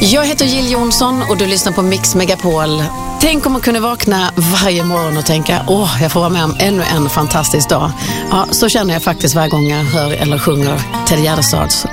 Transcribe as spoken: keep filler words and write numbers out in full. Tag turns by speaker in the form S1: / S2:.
S1: Jag heter Jill Johnson och du lyssnar på Mix Megapol. Tänk om man kunde vakna varje morgon och tänka, åh, jag får vara med om ännu en fantastisk dag. Ja, så känner jag faktiskt varje gång jag hör eller sjunger Ted Gärdestads